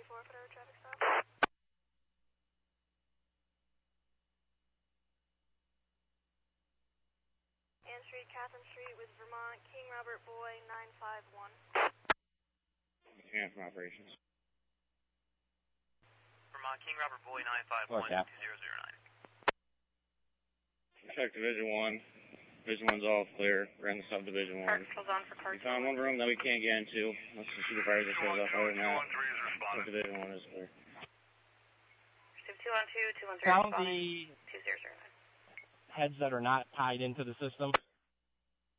10-4 for the traffic stop. Ann Street, Catherine Street with Vermont, King Robert Boy, 951. Yeah, from operations. Vermont, King Robert Boy, 951, 2009. Check Division 1. Division 1's all clear. We're in the subdivision 1. We found one room that we can't get into unless the supervisor shows up. Other than that, subdivision 1 is clear. 212, 213, Found the 2009. heads that are not tied into the system.